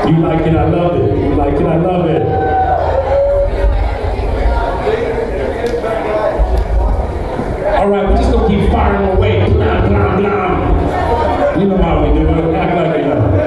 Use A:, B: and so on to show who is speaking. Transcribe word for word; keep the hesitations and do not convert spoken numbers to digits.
A: You like it, I love it. You like it, I love it. All right, we're just gonna keep firing away. Blah, blah, blah. You know how we do it. Act like you know.